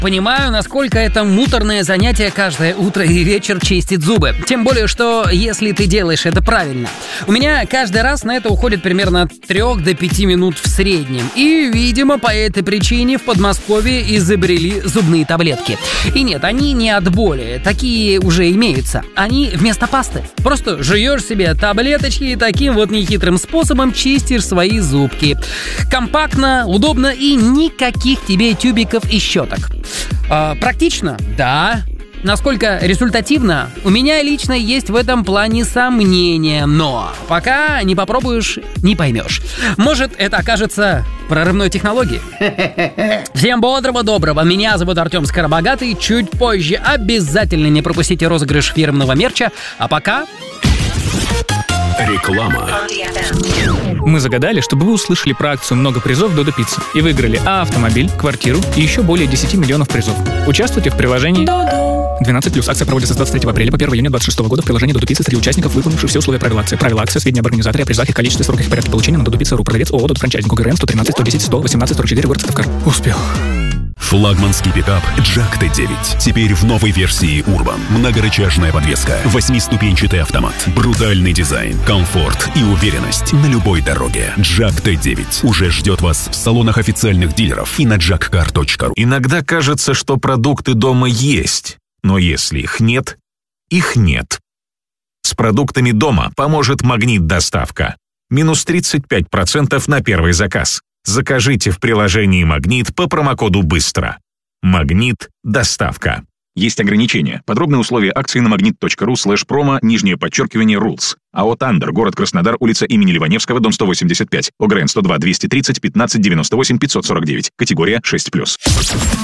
понимаю, насколько это муторное занятие каждое утро и вечер чистить зубы. Тем более, что если ты делаешь это правильно. У меня каждый раз на это уходит примерно от 3 до 5 минут в среднем. И, видимо, по этой причине в Подмосковье изобрели зубные таблетки. И нет, они не от боли, такие уже имеются. Они вместо пасты. Просто жуешь себе таблеточки и таким вот нехитрым способом чистишь свои зубки. Компактно, удобно и никаких тебе тюбиков и щеток. Практично? Да. Насколько результативно? У меня лично есть в этом плане сомнения, но пока не попробуешь, не поймешь. Может, это окажется прорывной технологией? Всем бодрого-доброго. Меня зовут Артем Скоробогатый. Чуть позже обязательно не пропустите розыгрыш фирменного мерча. А пока... Реклама. Мы загадали, чтобы вы услышали про акцию «Много призов Додо Пицца» и выиграли автомобиль, квартиру и еще более 10 миллионов призов. Участвуйте в приложении 12+. Акция проводится с 23 апреля по 1 июня 2026 года в приложении Додо Пицца среди участников, выполнивших все условия правил акции. Правила акции, сведения об организаторе, о призах, их количестве, сроках и порядке получения на dodopizza.ru. Продавец ООО «Додо Франчайзинг». ОГРН 113 110 118 44, город Сыктывкар. Успел. Флагманский пикап Jack T9. Теперь в новой версии Urban. Многорычажная подвеска, 8-ступенчатый автомат, брутальный дизайн, комфорт и уверенность на любой дороге. Jack T9 уже ждет вас в салонах официальных дилеров и на jackcar.ru. Иногда кажется, что продукты дома есть, но если их нет, их нет. С продуктами дома поможет Магнит Доставка. Минус 35% на первый заказ. Закажите в приложении «Магнит» по промокоду «Быстро». «Магнит. Доставка». Есть ограничения. Подробные условия акции на magnit.ru/promo_rules. АО «Тандер», город Краснодар, улица имени Ливаневского, дом 185. ОГРН 102 230 15 98 549. Категория 6+.